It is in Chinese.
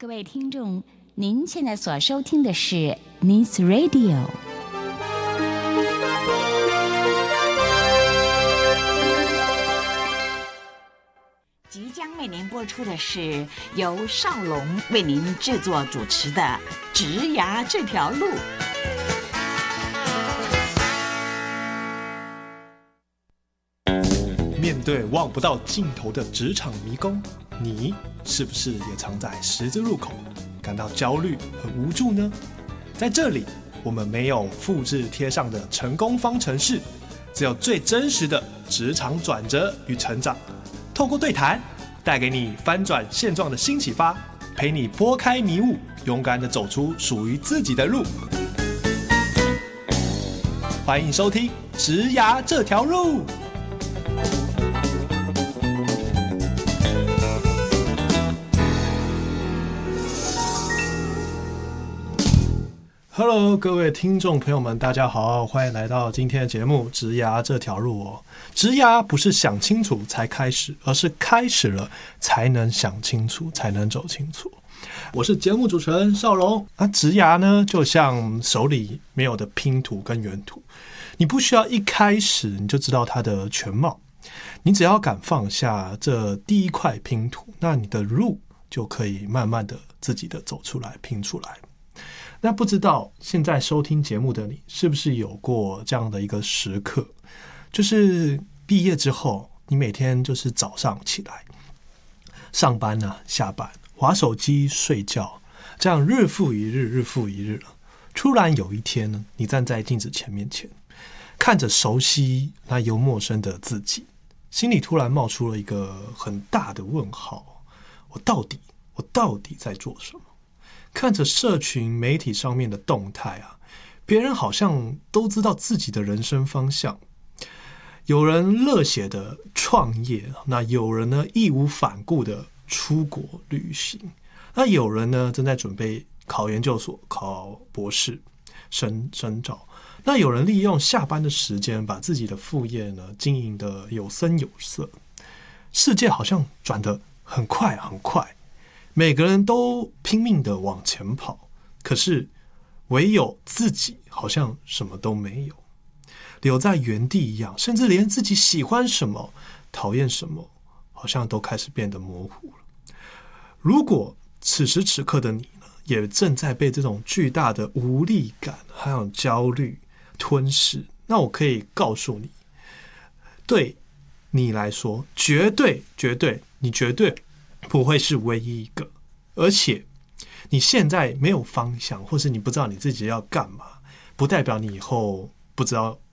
各位听众，您现在所收听的是 Nice Radio。即将为您播出的是由少龙为您制作主持的《职涯这条路》。 面对望不到尽头的职场迷宫，你是不是也藏在十字路口，感到焦虑和无助呢？在这里，我们没有复制贴上的成功方程式，只有最真实的职场转折与成长。透过对谈，带给你翻转现状的新启发，陪你拨开迷雾，勇敢地走出属于自己的路。欢迎收听《职涯这条路》。Hello， 各位听众朋友们，大家好，欢迎来到今天的节目《职涯这条路》哦。职涯不是想清楚才开始，而是开始了才能想清楚，才能走清楚。我是节目主持人少龙。职涯呢，就像手里没有的拼图跟原图，你不需要一开始你就知道它的全貌，你只要敢放下这第一块拼图，那你的路就可以慢慢的自己的走出来，拼出来。那不知道现在收听节目的你，是不是有过这样的一个时刻，就是毕业之后，你每天就是早上起来上班啊，下班滑手机睡觉，这样日复一日，日复一日了。突然有一天呢，你站在镜子面前，看着熟悉那又陌生的自己，心里突然冒出了一个很大的问号：我到底在做什么？看着社群媒体上面的动态啊，别人好像都知道自己的人生方向，有人热血的创业，那有人呢义无反顾的出国旅行，那有人呢正在准备考研究所、考博士、深造，那有人利用下班的时间把自己的副业呢经营得有声有色。世界好像转得很快很快，每个人都拼命的往前跑，可是唯有自己好像什么都没有，留在原地一样，甚至连自己喜欢什么、讨厌什么，好像都开始变得模糊了。如果此时此刻的你呢，也正在被这种巨大的无力感还有焦虑吞噬，那我可以告诉你，对你来说，绝对你绝对不会是唯一一个，而且你现在没有方向，或是你不知道你自己要干嘛，不代表你以后不知道